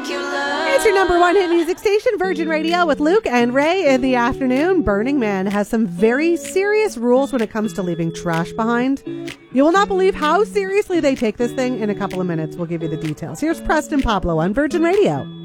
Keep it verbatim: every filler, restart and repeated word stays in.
It's your number one hit music station, Virgin Radio, with Luke and Ray in the afternoon. Burning Man has some very serious rules when it comes to leaving trash behind. You will not believe how seriously they take this thing. In a couple of minutes, we'll give you the details. Here's Preston Pablo on Virgin Radio.